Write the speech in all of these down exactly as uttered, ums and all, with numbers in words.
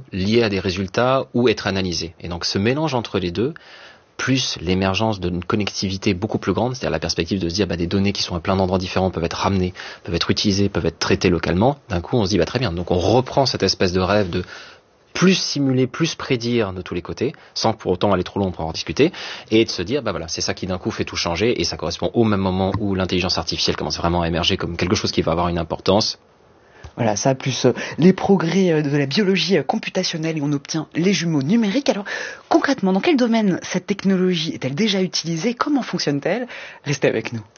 lié à des résultats ou être analysé. Et donc ce mélange entre les deux, plus l'émergence d'une connectivité beaucoup plus grande, c'est-à-dire la perspective de se dire bah, des données qui sont à plein d'endroits différents peuvent être ramenées, peuvent être utilisées, peuvent être traitées localement, d'un coup on se dit bah, très bien, donc on reprend cette espèce de rêve de plus simuler, plus prédire de tous les côtés, sans pour autant aller trop loin pour en discuter, et de se dire, bah voilà, c'est ça qui d'un coup fait tout changer, et ça correspond au même moment où l'intelligence artificielle commence vraiment à émerger comme quelque chose qui va avoir une importance. Voilà, ça, plus euh, les progrès euh, de la biologie euh, computationnelle, et on obtient les jumeaux numériques. Alors, concrètement, dans quel domaine cette technologie est-elle déjà utilisée? Comment fonctionne-t-elle? Restez avec nous.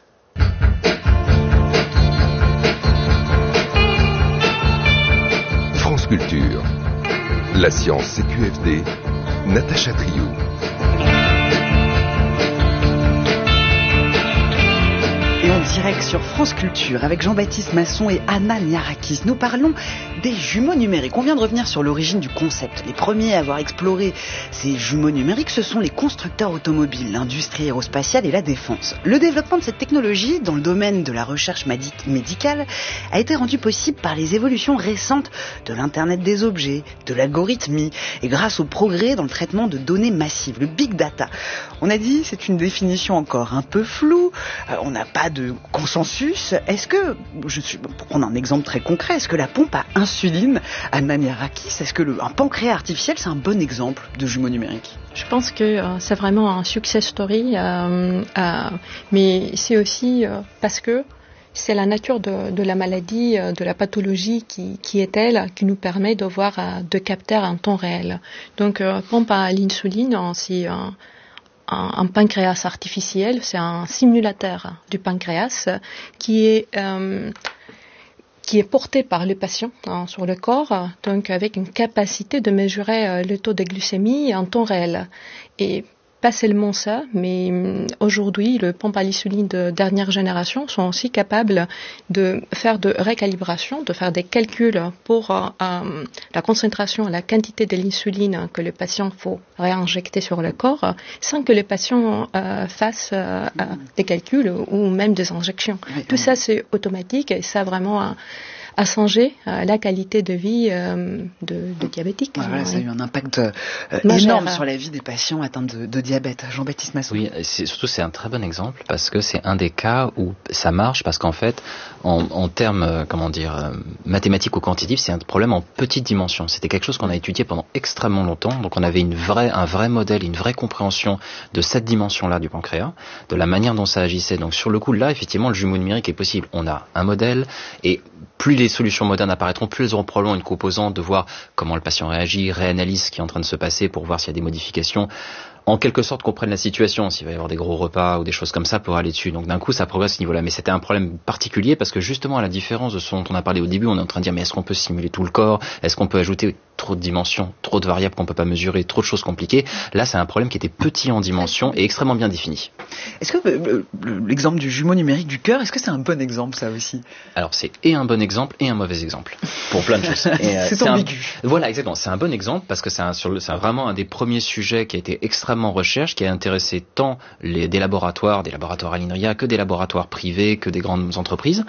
France Culture. La science C Q F D, Natacha Triou. Et en direct sur France Culture avec Jean-Baptiste Masson et Anna Niarakis. Nous parlons des jumeaux numériques. On vient de revenir sur l'origine du concept. Les premiers à avoir exploré ces jumeaux numériques, ce sont les constructeurs automobiles, l'industrie aérospatiale et la défense. Le développement de cette technologie dans le domaine de la recherche médicale a été rendu possible par les évolutions récentes de l'Internet des objets, de l'algorithmie et grâce au progrès dans le traitement de données massives, le big data. On a dit, c'est une définition encore un peu floue, euh, on n'a pas de consensus. Est-ce que, je suis, pour prendre un exemple très concret, est-ce que la pompe à insuline, Anna Niarakis, est-ce que le, un pancréas artificiel, c'est un bon exemple de jumeaux numériques? Je pense que euh, c'est vraiment un success story, euh, euh, mais c'est aussi euh, parce que c'est la nature de, de la maladie, euh, de la pathologie qui, qui est telle, qui nous permet de voir euh, de capteurs en temps réel. Donc, euh, pompe à l'insuline, c'est euh, un, un pancréas artificiel, c'est un simulateur du pancréas qui est euh, qui est porté par le patient hein, sur le corps, donc avec une capacité de mesurer euh, le taux de glycémie en temps réel. Et pas seulement ça, mais aujourd'hui, les pompes à l'insuline de dernière génération sont aussi capables de faire de récalibration, de faire des calculs pour euh, euh, la concentration et la quantité de l'insuline que le patient faut réinjecter sur le corps, sans que le patient euh, fasse euh, euh, des calculs ou même des injections. Oui, Tout oui. ça, c'est automatique et ça vraiment a, a changé euh, la qualité de vie euh, de, de diabétiques. Ouais, voilà, ça a eu un impact euh, énorme sur la vie des patients atteints de, de diabète. Jean-Baptiste Masson. Oui, c'est, surtout c'est un très bon exemple parce que c'est un des cas où ça marche parce qu'en fait, en, en termes, euh, comment dire, euh, mathématiques ou quantitatifs, c'est un problème en petite dimension. C'était quelque chose qu'on a étudié pendant extrêmement longtemps. Donc on avait une vraie, un vrai modèle, une vraie compréhension de cette dimension-là du pancréas, de la manière dont ça agissait. Donc sur le coup, là, effectivement, le jumeau numérique est possible. On a un modèle et plus les solutions modernes apparaîtront, plus elles auront probablement une composante de voir comment le patient réagit, réanalyse ce qui est en train de se passer pour voir s'il y a des modifications. En quelque sorte, comprennent la situation, s'il va y avoir des gros repas ou des choses comme ça pour aller dessus. Donc d'un coup, ça progresse à ce niveau-là. Mais c'était un problème particulier parce que justement, à la différence de ce dont on a parlé au début, on est en train de dire mais est-ce qu'on peut simuler tout le corps? Est-ce qu'on peut ajouter trop de dimensions, trop de variables qu'on peut pas mesurer, trop de choses compliquées? Là, c'est un problème qui était petit en dimension et extrêmement bien défini. Est-ce que euh, l'exemple du jumeau numérique du cœur, est-ce que c'est un bon exemple ça aussi? Alors c'est et un bon exemple et un mauvais exemple pour plein de choses. Et, euh, c'est, c'est ambigu. Un... Voilà, exactement. C'est un bon exemple parce que c'est, un, sur le, c'est vraiment un des premiers sujets qui a été extrêmement recherche, qui a intéressé tant les, des laboratoires, des laboratoires à l'INRIA, que des laboratoires privés, que des grandes entreprises.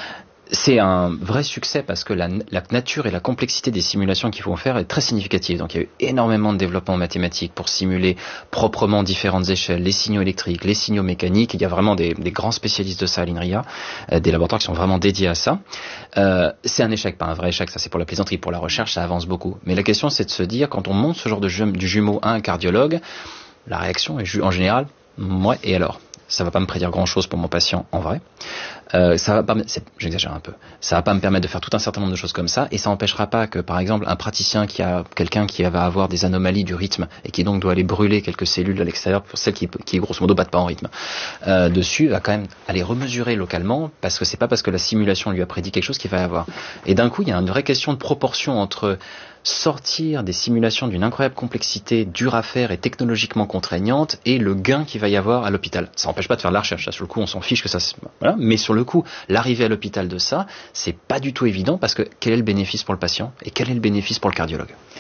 C'est un vrai succès parce que la, la nature et la complexité des simulations qu'il faut faire est très significative. Donc il y a eu énormément de développement mathématique pour simuler proprement différentes échelles, les signaux électriques, les signaux mécaniques. Il y a vraiment des, des grands spécialistes de ça à l'INRIA, euh, des laboratoires qui sont vraiment dédiés à ça. Euh, c'est un échec, pas un vrai échec, ça c'est pour la plaisanterie. Pour la recherche, ça avance beaucoup. Mais la question c'est de se dire, quand on monte ce genre de jum- du jumeau à un cardiologue, la réaction est en général, ouais, et alors? Ça va pas me prédire grand chose pour mon patient en vrai. Euh, ça va pas, me, c'est, j'exagère un peu. Ça va pas me permettre de faire tout un certain nombre de choses comme ça, et ça n'empêchera pas que, par exemple, un praticien qui a quelqu'un qui va avoir des anomalies du rythme et qui donc doit aller brûler quelques cellules à l'extérieur pour celles qui, qui grosso modo battent pas en rythme. Euh, dessus, va quand même aller remesurer localement parce que c'est pas parce que la simulation lui a prédit quelque chose qu'il va y avoir. Et d'un coup, il y a une vraie question de proportion entre sortir des simulations d'une incroyable complexité, dure à faire et technologiquement contraignante, et le gain qu'il va y avoir à l'hôpital. Ça n'empêche pas de faire de la recherche, ça, sur le coup on s'en fiche que ça, voilà. Mais sur le coup, l'arrivée à l'hôpital de ça, c'est pas du tout évident parce que quel est le bénéfice pour le patient et quel est le bénéfice pour le cardiologue?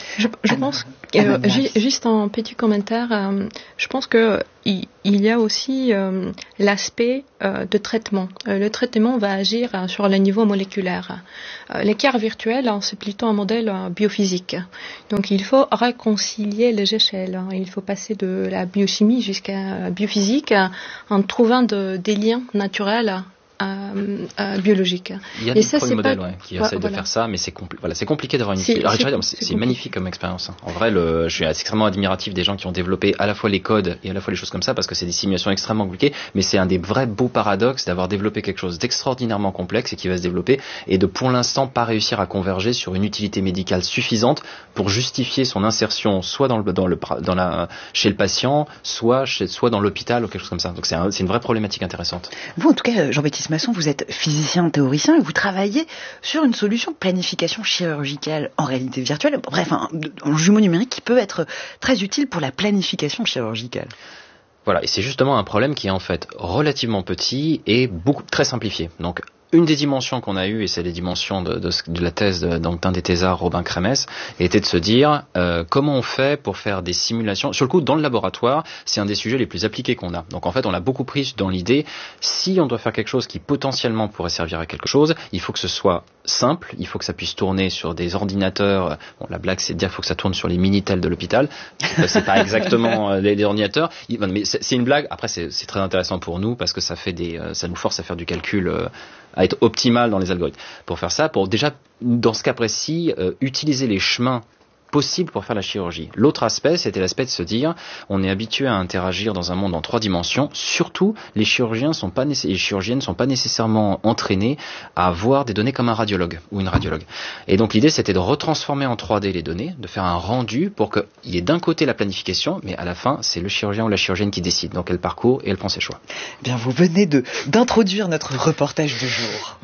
Je, je pense, euh, ju- juste un petit commentaire, euh, je pense que il, il y a aussi euh, l'aspect euh, de traitement. Euh, le traitement va agir euh, sur le niveau moléculaire. Euh, l'écart virtuel, hein, c'est plutôt un modèle euh, biophysique. Donc il faut réconcilier les échelles. Hein. Il faut passer de la biochimie jusqu'à la biophysique euh, en trouvant de, des liens naturels Euh, euh, biologique. Il y a et des ça, premiers modèles pas... ouais, qui ouais, essaient voilà. de faire ça, mais c'est, compli- voilà, c'est compliqué d'avoir une C'est, Alors, c'est, c'est, c'est, c'est magnifique comme expérience. Hein. En vrai, le, je suis extrêmement admiratif des gens qui ont développé à la fois les codes et à la fois les choses comme ça, parce que c'est des simulations extrêmement compliquées, mais c'est un des vrais beaux paradoxes d'avoir développé quelque chose d'extraordinairement complexe et qui va se développer, et de pour l'instant pas réussir à converger sur une utilité médicale suffisante pour justifier son insertion soit dans le, dans le, dans la, chez le patient, soit, chez, soit dans l'hôpital ou quelque chose comme ça. Donc c'est, un, c'est une vraie problématique intéressante. Vous, en tout cas, Jean-Baptiste Masson, vous êtes physicien théoricien et vous travaillez sur une solution de planification chirurgicale en réalité virtuelle, bref, un, un jumeau numérique qui peut être très utile pour la planification chirurgicale. Voilà, et c'est justement un problème qui est en fait relativement petit et beaucoup très simplifié. Donc une des dimensions qu'on a eues, et c'est les dimensions de, de, de la thèse de, donc, d'un des thésards, Robin Crémez, était de se dire euh, comment on fait pour faire des simulations. Sur le coup, dans le laboratoire, c'est un des sujets les plus appliqués qu'on a. Donc en fait, on a beaucoup pris dans l'idée, si on doit faire quelque chose qui potentiellement pourrait servir à quelque chose, il faut que ce soit simple, il faut que ça puisse tourner sur des ordinateurs. Bon, la blague, c'est de dire qu'il faut que ça tourne sur les Minitel de l'hôpital. C'est pas exactement les, les ordinateurs. Mais c'est, c'est une blague. Après, c'est, c'est très intéressant pour nous parce que ça fait des, ça nous force à faire du calcul, euh, à être optimal dans les algorithmes. Pour faire ça, pour déjà, dans ce cas précis, euh, utiliser les chemins possibles pour faire la chirurgie. L'autre aspect, c'était l'aspect de se dire, on est habitué à interagir dans un monde en trois dimensions. Surtout, les chirurgiens sont pas nécess- les chirurgiennes sont pas nécessairement entraînés à voir des données comme un radiologue ou une radiologue. Et donc l'idée, c'était de retransformer en trois D les données, de faire un rendu pour qu'il y ait d'un côté la planification, mais à la fin, c'est le chirurgien ou la chirurgienne qui décide. Donc elle parcourt et elle prend ses choix. Bien, vous venez de d'introduire notre reportage du jour.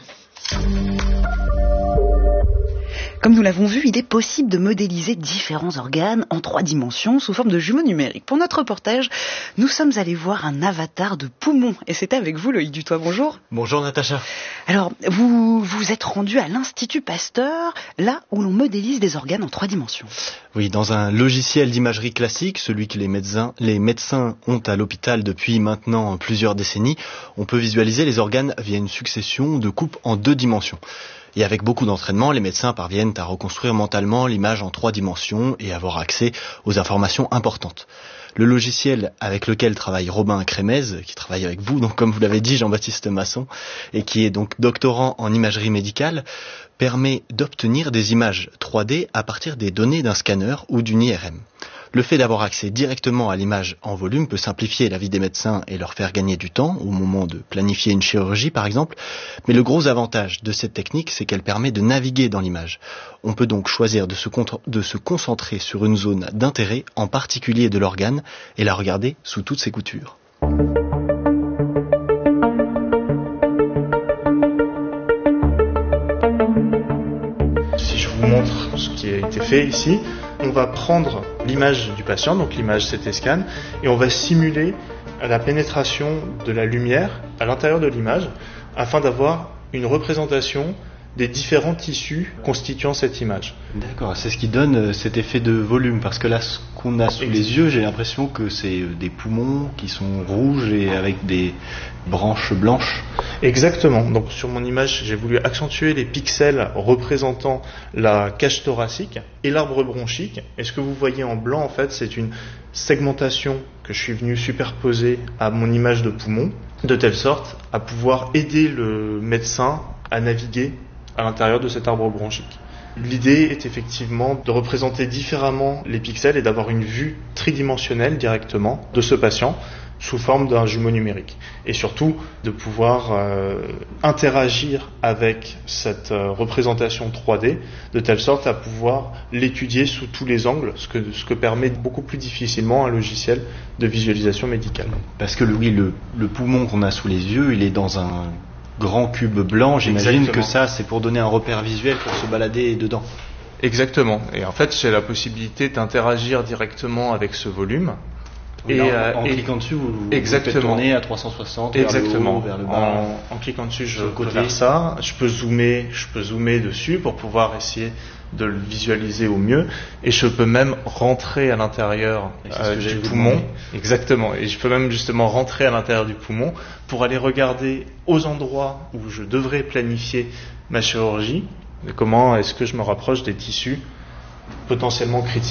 Comme nous l'avons vu, il est possible de modéliser différents organes en trois dimensions sous forme de jumeaux numériques. Pour notre reportage, nous sommes allés voir un avatar de poumon. Et c'était avec vous, Loïc Dutoit. Bonjour. Bonjour Natacha. Alors, vous vous êtes rendu à l'Institut Pasteur, là où l'on modélise des organes en trois dimensions. Oui, dans un logiciel d'imagerie classique, celui que les médecins, les médecins ont à l'hôpital depuis maintenant plusieurs décennies, on peut visualiser les organes via une succession de coupes en deux dimensions. Et avec beaucoup d'entraînement, les médecins parviennent à reconstruire mentalement l'image en trois dimensions et avoir accès aux informations importantes. Le logiciel avec lequel travaille Robin Crémez, qui travaille avec vous, donc comme vous l'avez dit, Jean-Baptiste Masson, et qui est donc doctorant en imagerie médicale, permet d'obtenir des images trois D à partir des données d'un scanner ou d'une I R M. Le fait d'avoir accès directement à l'image en volume peut simplifier la vie des médecins et leur faire gagner du temps au moment de planifier une chirurgie par exemple, mais le gros avantage de cette technique, c'est qu'elle permet de naviguer dans l'image. On peut donc choisir de se, con- de se concentrer sur une zone d'intérêt, en particulier de l'organe, et la regarder sous toutes ses coutures. Si je vous montre ce qui a été fait ici, on va prendre l'image du patient, donc l'image C T scan, et on va simuler la pénétration de la lumière à l'intérieur de l'image afin d'avoir une représentation des différents tissus constituant cette image. D'accord, c'est ce qui donne cet effet de volume, parce que là, ce qu'on a sous les yeux, j'ai l'impression que c'est des poumons qui sont rouges et avec des branches blanches. Exactement, donc sur mon image, j'ai voulu accentuer les pixels représentant la cage thoracique et l'arbre bronchique. Et ce que vous voyez en blanc, en fait, c'est une segmentation que je suis venu superposer à mon image de poumon, de telle sorte à pouvoir aider le médecin à naviguer à l'intérieur de cet arbre bronchique. L'idée est effectivement de représenter différemment les pixels et d'avoir une vue tridimensionnelle directement de ce patient sous forme d'un jumeau numérique. Et surtout de pouvoir euh, interagir avec cette euh, représentation trois D de telle sorte à pouvoir l'étudier sous tous les angles, ce que, ce que permet beaucoup plus difficilement un logiciel de visualisation médicale. Parce que le, oui, le, le poumon qu'on a sous les yeux, il est dans un grand cube blanc, j'imagine. Exactement. Que ça c'est pour donner un repère visuel pour se balader dedans. Exactement, et en fait j'ai la possibilité d'interagir directement avec ce volume Et et, là, en, en et, cliquant dessus, vous, vous exactement. faites tourner à trois cent soixante Exactement. vers le haut, vers le bas. En, en cliquant dessus, je Sur le peux côté. faire ça. Je peux zoomer, je peux zoomer dessus pour pouvoir essayer de le visualiser au mieux. Et je peux même rentrer à l'intérieur euh, du poumon. Exactement. Et je peux même justement rentrer à l'intérieur du poumon pour aller regarder aux endroits où je devrais planifier ma chirurgie. Comment est-ce que je me rapproche des tissus potentiellement critiques.